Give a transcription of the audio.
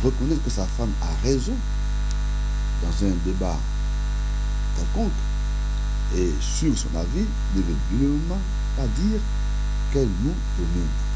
reconnaître que sa femme a raison dans un débat quelconque et suivre son avis ne veut nullement pas dire qu'elle nous domine.